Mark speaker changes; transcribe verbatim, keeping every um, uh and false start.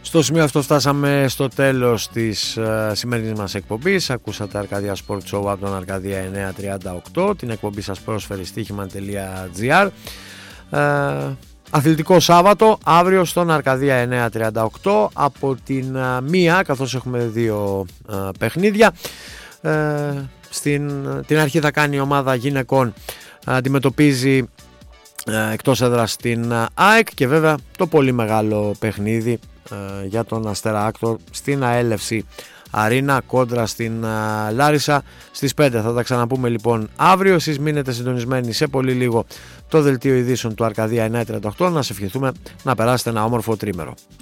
Speaker 1: Στο σημείο αυτό φτάσαμε στο τέλος της uh, σημερινής μας εκπομπής. Ακούσατε Arcadia Sport Show από τον Arcadia εννιακόσια τριάντα οκτώ. Την εκπομπή σας πρόσφερε στοίχημαν τελεία τζι άρ. Uh, αθλητικό Σάββατο αύριο στον Arcadia εννιακόσια τριάντα οκτώ από την uh, μία, καθώς έχουμε δύο uh, παιχνίδια. Uh, στην την αρχή θα κάνει η ομάδα γυναικών, αντιμετωπίζει uh, εκτός έδρας την uh, ΑΕΚ, και βέβαια το πολύ μεγάλο παιχνίδι για τον Αστέρα Άκτορ στην Αέλευση Αρίνα κόντρα στην uh, Λάρισα στις πέντε. Θα τα ξαναπούμε λοιπόν αύριο. Εσείς μείνετε συντονισμένοι, σε πολύ λίγο το δελτίο ειδήσεων του Arcadia εννιακόσια τριάντα οκτώ. Να σε ευχηθούμε να περάσετε ένα όμορφο τρίμερο.